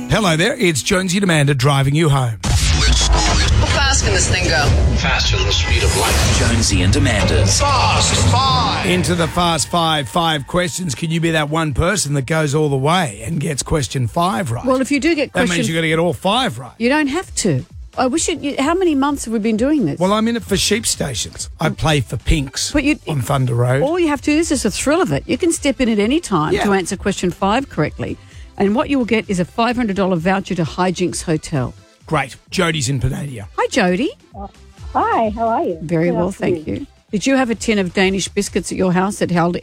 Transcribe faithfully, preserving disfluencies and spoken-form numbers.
Hello there, it's Jonesy and Amanda driving you home. How fast can this thing go? Faster than the speed of light. Jonesy and Amanda's Fast Five. Into the Fast Five, five questions. Can you be that one person that goes all the way and gets question five right? Well, if you do get that question... means you've got to get all five right. You don't have to. I wish you... How many months have we been doing this? Well, I'm in it for sheep stations. I play for Pinks But you- on Thunder Road. All you have to do, this is the thrill of it. You can step in at any time Yeah. to answer question five correctly. And what you will get is a five hundred dollars voucher to Hijinks Hotel. Great. Jody's in Panadia. Hi, Jody. Hi, how are you? Very Good well, afternoon. thank you. Did you have a tin of Danish biscuits at your house that held